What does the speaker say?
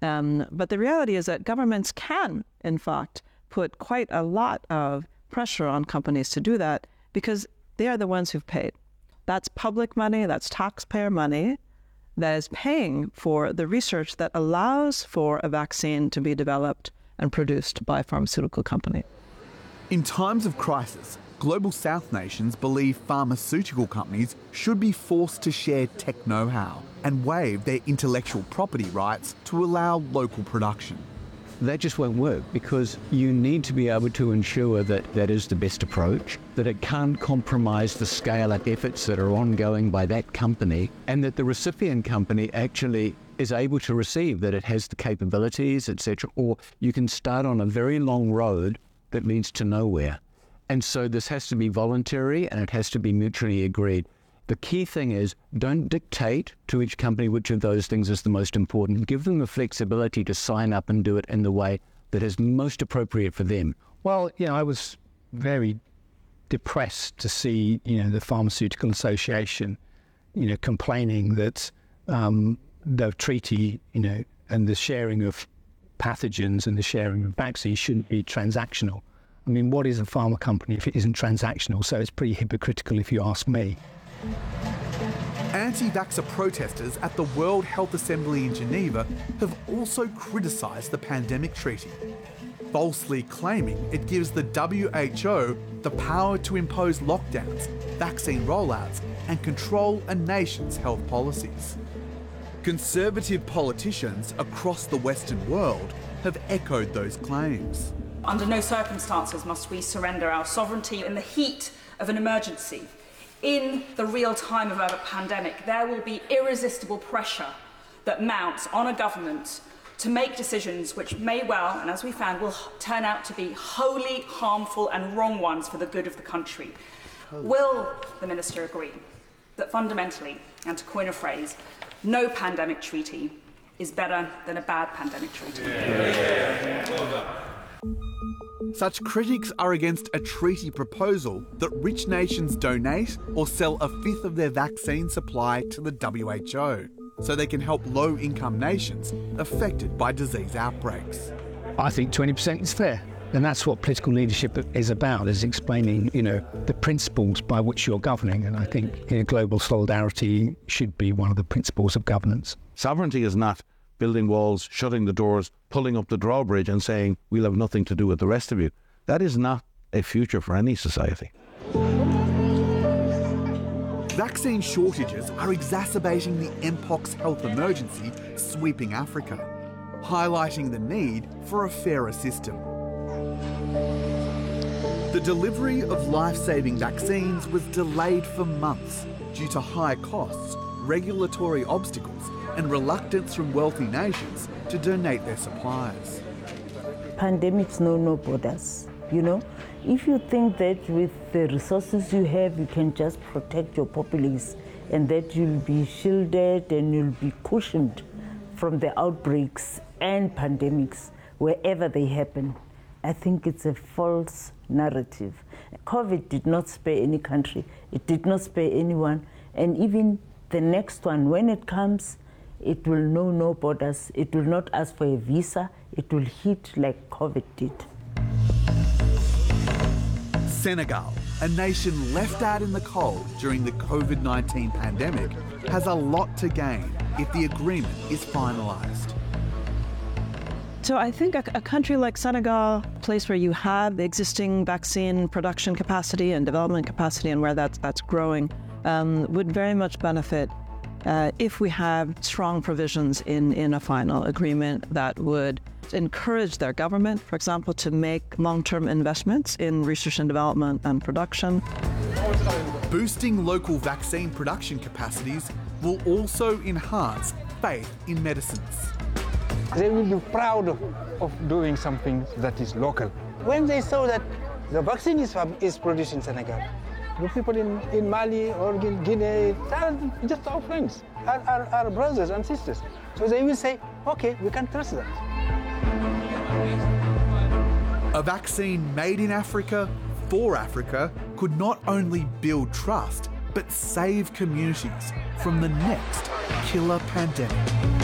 But the reality is that governments can, in fact, put quite a lot of pressure on companies to do that because they are the ones who've paid. That's public money, that's taxpayer money that is paying for the research that allows for a vaccine to be developed and produced by a pharmaceutical company. In times of crisis, Global South nations believe pharmaceutical companies should be forced to share tech know-how and waive their intellectual property rights to allow local production. That just won't work because you need to be able to ensure that that is the best approach, that it can't compromise the scale-up efforts that are ongoing by that company, and that the recipient company actually is able to receive, that it has the capabilities, etc. Or you can start on a very long road that leads to nowhere. And so this has to be voluntary and it has to be mutually agreed. The key thing is don't dictate to each company which of those things is the most important. Give them the flexibility to sign up and do it in the way that is most appropriate for them. Well, I was very depressed to see, the Pharmaceutical Association, complaining that the treaty, and the sharing of pathogens and the sharing of vaccines shouldn't be transactional. I mean, what is a pharma company if it isn't transactional? So it's pretty hypocritical if you ask me. Anti-vaxxer protesters at the World Health Assembly in Geneva have also criticised the pandemic treaty, falsely claiming it gives the WHO the power to impose lockdowns, vaccine rollouts, and control a nation's health policies. Conservative politicians across the Western world have echoed those claims. Under no circumstances must we surrender our sovereignty in the heat of an emergency. In the real time of a pandemic, there will be irresistible pressure that mounts on a government to make decisions which may well, and as we found, will turn out to be wholly harmful and wrong ones for the good of the country. Will the Minister agree that fundamentally, and to coin a phrase, no pandemic treaty is better than a bad pandemic treaty? Such critics are against a treaty proposal that rich nations donate or sell a fifth of their vaccine supply to the WHO so they can help low-income nations affected by disease outbreaks. I think 20% is fair. And that's what political leadership is about, is explaining, the principles by which you're governing. And I think global solidarity should be one of the principles of governance. Sovereignty is not building walls, shutting the doors, pulling up the drawbridge and saying, we'll have nothing to do with the rest of you. That is not a future for any society. Vaccine shortages are exacerbating the Mpox health emergency sweeping Africa, highlighting the need for a fairer system. The delivery of life-saving vaccines was delayed for months due to high costs, regulatory obstacles, and reluctance from wealthy nations to donate their supplies. Pandemics know no borders, If you think that with the resources you have, you can just protect your populace and that you'll be shielded and you'll be cushioned from the outbreaks and pandemics wherever they happen, I think it's a false narrative. COVID did not spare any country. It did not spare anyone. And even the next one, when it comes, it will know no borders. It will not ask for a visa. It will hit like COVID did. Senegal, a nation left out in the cold during the COVID-19 pandemic, has a lot to gain if the agreement is finalised. So I think a country like Senegal, a place where you have the existing vaccine production capacity and development capacity and where that's growing, would very much benefit if we have strong provisions in a final agreement that would encourage their government, for example, to make long-term investments in research and development and production. Boosting local vaccine production capacities will also enhance faith in medicines. They will be proud of doing something that is local. When they saw that the vaccine is produced in Senegal, the people in Mali or Guinea are just our friends, our brothers and sisters. So they will say, okay, we can trust that. A vaccine made in Africa for Africa could not only build trust, but save communities from the next killer pandemic.